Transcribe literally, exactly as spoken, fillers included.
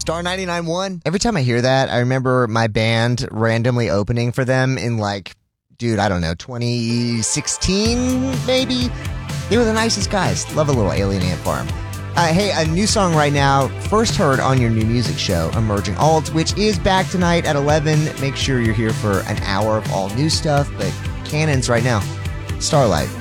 Star ninety-nine point one. Every time I hear that, I remember my band randomly opening for them in like, dude, I don't know, twenty sixteen maybe? They were the nicest guys. Love a little Alien Ant Farm. Uh, hey, a new song right now, first heard on your new music show, Emerging Alt, which is back tonight at eleven. Make sure you're here for an hour of all new stuff, but Cannons right now. Starlight.